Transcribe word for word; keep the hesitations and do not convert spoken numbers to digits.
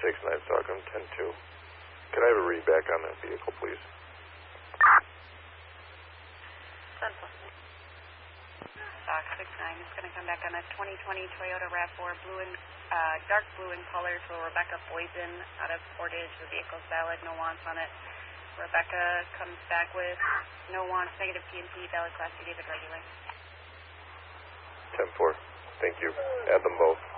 six, Night Talk on ten two. Can I have a read back on that vehicle, please? ten four. Stock six nine is going to come back on a twenty twenty Toyota RAV four, blue and, uh, dark blue in color for Rebecca Boysen out of Portage. The vehicle's valid, no wants on it. Rebecca comes back with no wants, negative P and P, valid Class C David regular. ten four. Thank you. Add them both.